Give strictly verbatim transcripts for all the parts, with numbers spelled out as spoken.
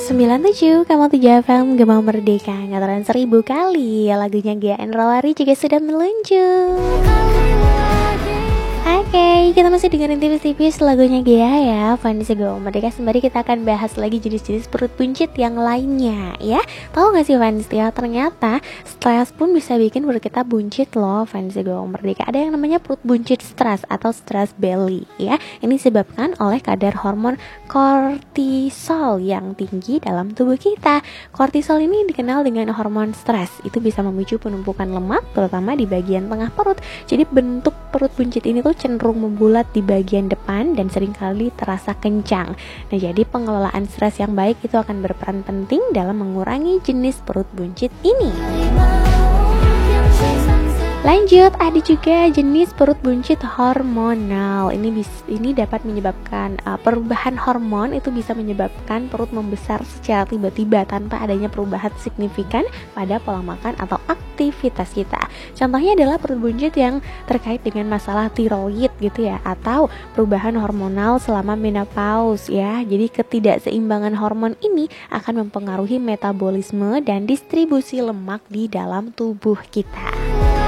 sembilan puluh tujuh Kamu tujuh F M Gemau Merdeka ngataran seribu kali. Lagunya Gia and Rolari juga sudah meluncur. Oke, okay, kita masih dengerin tipis-tipis lagunya Gia ya, Fans Gemau Merdeka. Sembari kita akan bahas lagi jenis-jenis perut buncit yang lainnya ya. Tahu gak sih Fans ya, ternyata stres pun bisa bikin perut kita buncit loh Fans Gemau Merdeka. Ada yang namanya perut buncit stres atau stress belly ya. Ini disebabkan oleh kadar hormon kortisol yang tinggi dalam tubuh kita. Kortisol ini dikenal dengan hormon stres. Itu bisa memicu penumpukan lemak terutama di bagian tengah perut. Jadi bentuk perut buncit ini tuh cenderung membulat di bagian depan dan seringkali terasa kencang. Nah, jadi pengelolaan stres yang baik itu akan berperan penting dalam mengurangi jenis perut buncit ini. Lanjut, ada juga jenis perut buncit hormonal. Ini bis, ini dapat menyebabkan uh, perubahan hormon itu bisa menyebabkan perut membesar secara tiba-tiba tanpa adanya perubahan signifikan pada pola makan atau aktivitas kita. Contohnya adalah perut buncit yang terkait dengan masalah tiroid gitu ya, atau perubahan hormonal selama menopause ya. Jadi ketidakseimbangan hormon ini akan mempengaruhi metabolisme dan distribusi lemak di dalam tubuh kita.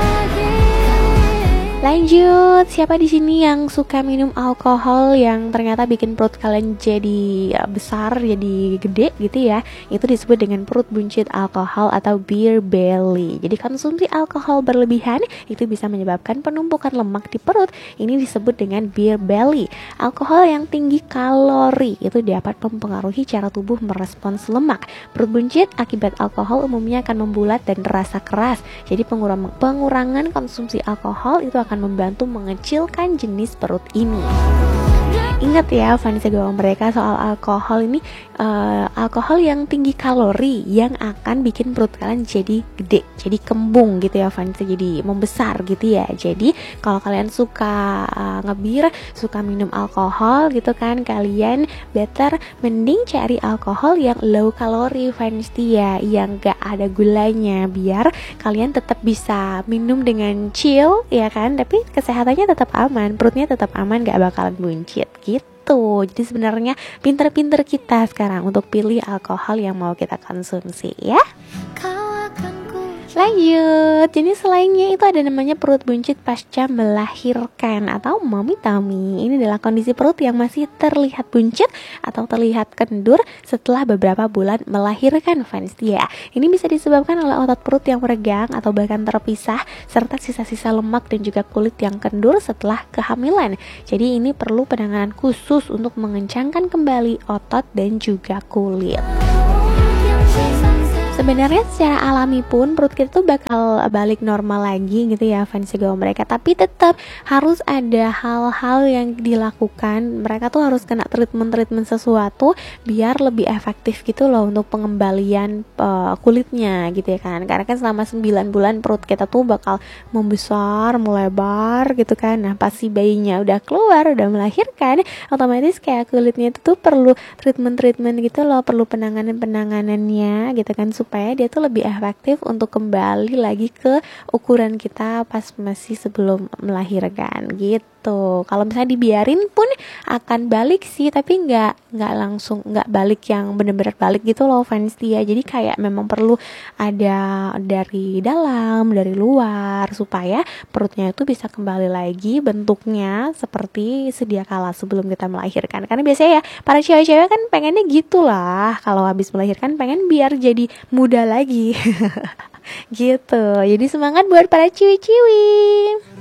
Lanjut, siapa di sini yang suka minum alkohol yang ternyata bikin perut kalian jadi besar, jadi gede gitu ya? Itu disebut dengan perut buncit alkohol atau beer belly. Jadi konsumsi alkohol berlebihan itu bisa menyebabkan penumpukan lemak di perut. Ini disebut dengan beer belly. Alkohol yang tinggi kalori itu dapat mempengaruhi cara tubuh merespons lemak. Perut buncit akibat alkohol umumnya akan membulat dan terasa keras. Jadi pengurang, pengurangan konsumsi alkohol itu akan membantu mengecilkan jenis perut ini. Ingat ya Fans Gemau Merdeka, soal alkohol ini uh, alkohol yang tinggi kalori yang akan bikin perut kalian jadi gede, jadi kembung gitu ya Fans, jadi membesar gitu ya. Jadi kalau kalian suka uh, ngebir, suka minum alkohol gitu kan, kalian better mending cari alkohol yang low kalori Fans ya, yang gak ada gulanya, biar kalian tetap bisa minum dengan chill ya kan, tapi kesehatannya tetap aman, perutnya tetap aman, gak bakalan buncit gitu. Jadi sebenarnya pinter-pinter kita sekarang untuk pilih alkohol yang mau kita konsumsi ya. Lanjut, jenis lainnya itu ada namanya perut buncit pasca melahirkan atau mommy tummy. Ini adalah kondisi perut yang masih terlihat buncit atau terlihat kendur setelah beberapa bulan melahirkan Fans ya. Ini bisa disebabkan oleh otot perut yang meregang atau bahkan terpisah, serta sisa-sisa lemak dan juga kulit yang kendur setelah kehamilan. Jadi ini perlu penanganan khusus untuk mengencangkan kembali otot dan juga kulit. Sebenarnya secara alami pun perut kita tuh bakal balik normal lagi gitu ya Fans Gemau Merdeka, tapi tetap harus ada hal-hal yang dilakukan. Mereka tuh harus kena treatment-treatment sesuatu biar lebih efektif gitu loh untuk pengembalian uh, kulitnya gitu ya kan. Karena kan selama sembilan bulan perut kita tuh bakal membesar, melebar gitu kan. Nah pas si bayinya udah keluar, udah melahirkan, otomatis kayak kulitnya itu tuh perlu treatment-treatment gitu loh, perlu penanganan-penanganannya gitu kan, supaya dia tuh lebih efektif untuk kembali lagi ke ukuran kita pas masih sebelum melahirkan gitu. Kalau misalnya dibiarin pun akan balik sih, tapi nggak nggak langsung nggak balik yang benar-benar balik gitu loh Fans dia. Jadi kayak memang perlu ada dari dalam, dari luar, supaya perutnya itu bisa kembali lagi bentuknya seperti sedia kala sebelum kita melahirkan. Karena biasanya ya para cewek-cewek kan pengennya gitulah, kalau habis melahirkan pengen biar jadi muda lagi gitu. Jadi semangat buat para ciwi-ciwi.